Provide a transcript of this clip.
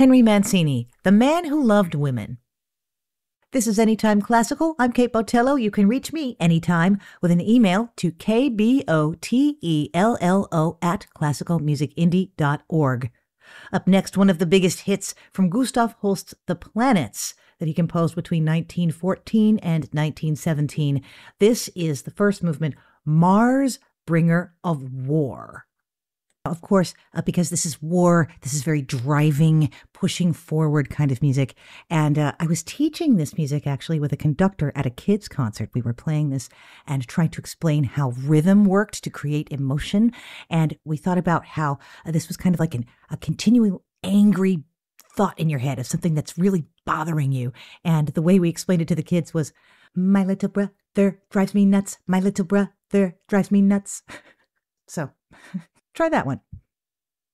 Henry Mancini, The Man Who Loved Women. This is Anytime Classical. I'm Kate Botello. You can reach me anytime with an email to kbotello@classicalmusicindie.org. Up next, one of the biggest hits from Gustav Holst's The Planets that he composed between 1914 and 1917. This is the first movement, Mars, Bringer of War. Of course, because this is war, this is very driving, pushing forward kind of music. And I was teaching this music actually with a conductor at a kids' concert. We were playing this and trying to explain how rhythm worked to create emotion. And we thought about how this was kind of like a continuing angry thought in your head of something that's really bothering you. And the way we explained it to the kids was, my little brother drives me nuts. My little brother drives me nuts. So... try that one.